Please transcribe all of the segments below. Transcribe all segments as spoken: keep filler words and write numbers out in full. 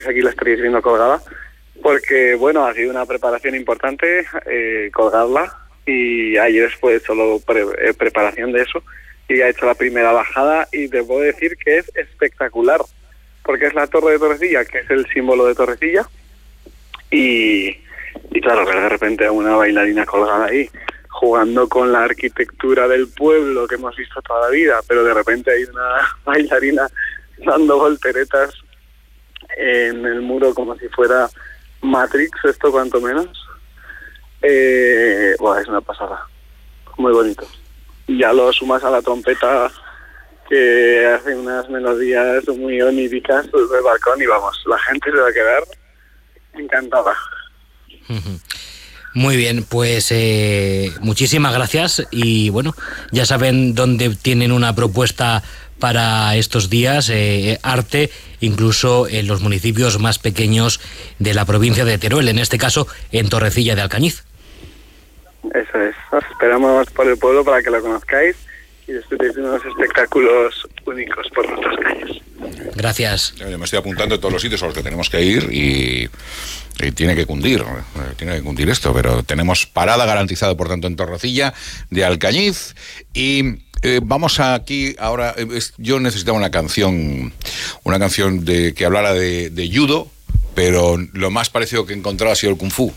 aquí la estaréis viendo colgada, porque bueno, ha sido una preparación importante eh, colgarla, y ayer fue solo pre- eh, preparación de eso, y ha hecho la primera bajada, y te puedo decir que es espectacular, porque es la Torre de Torrecilla, que es el símbolo de Torrecilla, y, y claro, ver de repente a una bailarina colgada ahí, jugando con la arquitectura del pueblo que hemos visto toda la vida, pero de repente hay una bailarina dando volteretas en el muro como si fuera Matrix, esto cuanto menos. Eh, bueno, es una pasada, muy bonito. Y ya lo sumas a la trompeta, que hace unas melodías muy oníricas desde el balcón, y vamos, la gente se va a quedar encantada. Muy bien, pues eh, muchísimas gracias, y bueno, ya saben dónde tienen una propuesta para estos días, eh, arte, incluso en los municipios más pequeños de la provincia de Teruel, en este caso en Torrecilla de Alcañiz. Eso es, os esperamos por el pueblo para que lo conozcáis y disfrutéis de unos espectáculos únicos por nuestras calles. Gracias. Yo me estoy apuntando en todos los sitios a los que tenemos que ir, y, y tiene que cundir, tiene que cundir esto, pero tenemos parada garantizada, por tanto, en Torrecilla de Alcañiz. Y eh, vamos aquí ahora, eh, es, yo necesitaba una canción, una canción de que hablara de, de judo, pero lo más parecido que he encontrado ha sido el kung fu.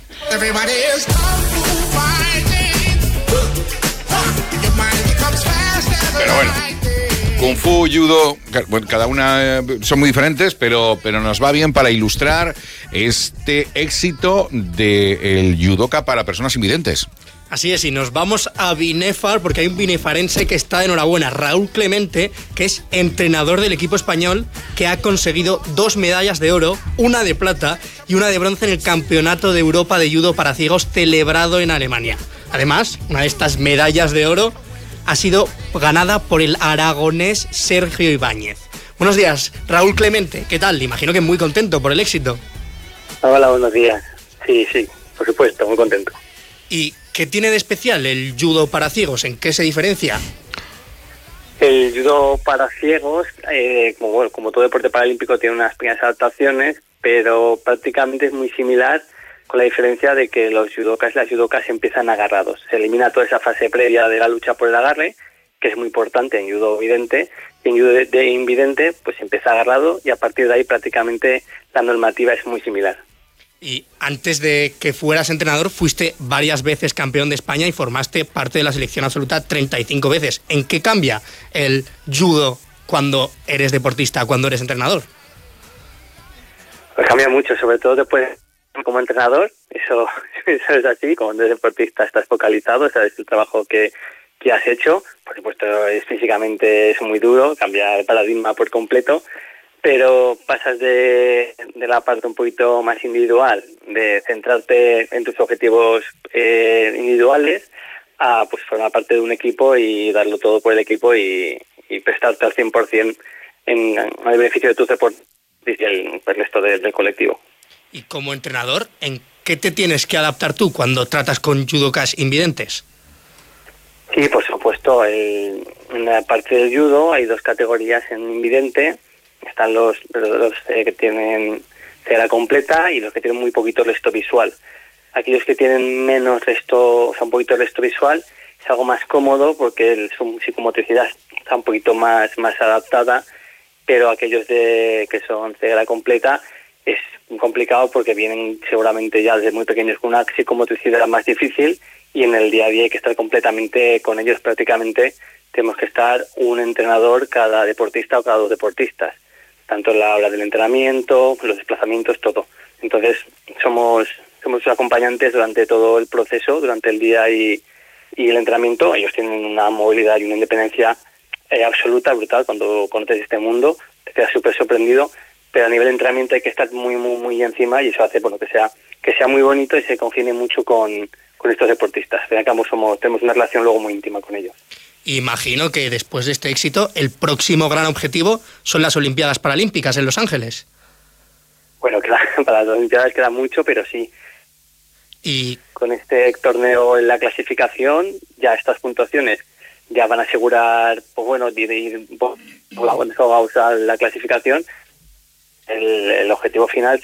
Pero bueno, kung fu, judo, bueno, cada una son muy diferentes, pero, pero nos va bien para ilustrar este éxito del judoka para personas invidentes. Así es, y nos vamos a Binefar, porque hay un binefarense que está de enhorabuena, Raúl Clemente, que es entrenador del equipo español, que ha conseguido dos medallas de oro, una de plata y una de bronce en el Campeonato de Europa de Judo para Ciegos celebrado en Alemania. Además, una de estas medallas de oro ha sido ganada por el aragonés Sergio Ibáñez. Buenos días, Raúl Clemente, ¿qué tal? Imagino que muy contento por el éxito. Hola, buenos días. Sí, sí, por supuesto, muy contento. ¿Y qué tiene de especial el judo para ciegos? ¿En qué se diferencia? El judo para ciegos, eh, como, bueno, como todo deporte paralímpico, tiene unas pequeñas adaptaciones, pero prácticamente es muy similar, con la diferencia de que los judokas y las judokas empiezan agarrados. Se elimina toda esa fase previa de la lucha por el agarre, que es muy importante en judo vidente, y en judo de, de invidente pues empieza agarrado, y a partir de ahí prácticamente la normativa es muy similar. Y antes de que fueras entrenador, fuiste varias veces campeón de España y formaste parte de la selección absoluta treinta y cinco veces. ¿En qué cambia el judo cuando eres deportista, cuando eres entrenador? Pues cambia mucho, sobre todo después como entrenador, eso, eso es así, como eres deportista estás focalizado, sabes el trabajo que, que has hecho, por supuesto es físicamente es muy duro, cambia el paradigma por completo, pero pasas de, de la parte un poquito más individual, de centrarte en tus objetivos eh, individuales, a pues formar parte de un equipo y darlo todo por el equipo y, y prestarte al cien por ciento en, en el beneficio de tus deportistas y el, el resto de, del colectivo. Y como entrenador, ¿en qué te tienes que adaptar tú cuando tratas con judokas invidentes? Sí, por supuesto. El, en la parte del judo hay dos categorías en invidente. Están los, los eh, que tienen ceguera completa y los que tienen muy poquito resto visual. Aquellos que tienen menos resto, o sea, un poquito resto visual, es algo más cómodo porque el, su psicomotricidad está un poquito más, más adaptada, pero aquellos de que son ceguera completa es complicado porque vienen seguramente ya desde muy pequeños con una psicomotricidad más difícil, y en el día a día hay que estar completamente con ellos. Prácticamente tenemos que estar un entrenador cada deportista o cada dos deportistas, tanto en la hora del entrenamiento, los desplazamientos, todo. Entonces somos somos acompañantes durante todo el proceso, durante el día y, y el entrenamiento. Ellos tienen una movilidad y una independencia eh, absoluta, brutal. Cuando conoces este mundo te quedas súper sorprendido, pero a nivel de entrenamiento hay que estar muy, muy, muy encima, y eso hace bueno que sea que sea muy bonito y se congenie mucho con, con estos deportistas. Al fin y al cabo somos, tenemos una relación luego muy íntima con ellos. Imagino que después de este éxito, el próximo gran objetivo son las Olimpiadas Paralímpicas en Los Ángeles. Bueno, claro, para las Olimpiadas queda mucho, pero sí. Y con este torneo en la clasificación, ya estas puntuaciones ya van a asegurar, pues bueno, de ir por la a usar la clasificación. el, el objetivo final